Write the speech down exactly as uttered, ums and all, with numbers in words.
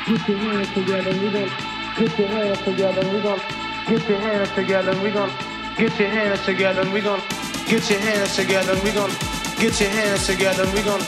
Get your hands together, we gon' get your hands together, we gon' get your hands together, we gon' get your hands together, we gon' get your hands together, we gon' get your hands together, we gon'